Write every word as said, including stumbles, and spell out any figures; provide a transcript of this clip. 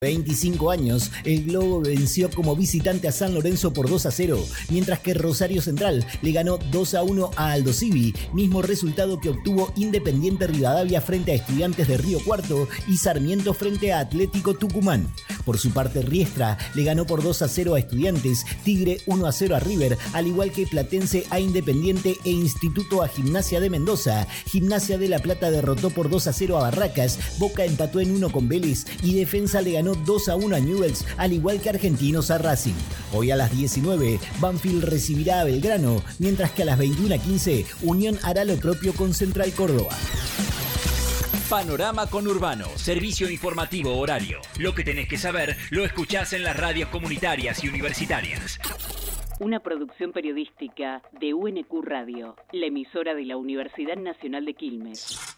veinticinco años, el Globo venció como visitante a San Lorenzo por dos a cero, mientras que Rosario Central le ganó dos a uno a Aldosivi, mismo resultado que obtuvo Independiente Rivadavia frente a Estudiantes de Río Cuarto y Sarmiento frente a Atlético Tucumán. Por su parte, Riestra le ganó por dos a cero a Estudiantes, Tigre uno a cero a River, al igual que Platense a Independiente e Instituto a Gimnasia de Mendoza. Gimnasia de La Plata derrotó por dos a cero a Barracas, Boca empató en uno con Vélez y Defensa le ganó dos a uno a Newell's, al igual que Argentinos a Racing. Hoy a las diecinueve, Banfield recibirá a Belgrano, mientras que a las veintiuna quince, Unión hará lo propio con Central Córdoba. Panorama Conurbano, servicio informativo horario. Lo que tenés que saber lo escuchás en las radios comunitarias y universitarias. Una producción periodística de U N Q Radio, la emisora de la Universidad Nacional de Quilmes.